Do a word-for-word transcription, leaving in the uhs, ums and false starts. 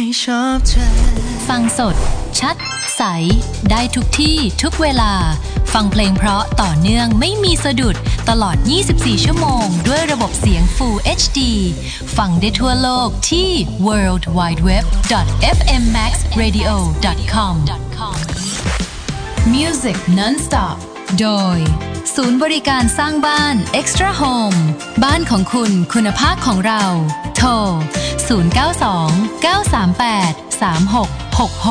ชอบเธอฟังสดชัดใสได้ทุกที่ทุกเวลาฟังเพลงเพราะต่อเนื่องไม่มีสะดุดตลอดยี่สิบสี่ชั่วโมงด้วยระบบเสียง Full เอช ดี ฟังได้ทั่วโลกที่ ดับเบิลยู ดับเบิลยู ดับเบิลยู ดอท เอฟ เอ็ม แม็กซ์ เรดิโอ ดอท คอม Music Non-stop โดยศูนย์บริการสร้างบ้าน Extra Home บ้านของคุณคุณภาพของเราโทรศูนย์ เก้า สอง เก้า สาม แปด สาม หก หก หก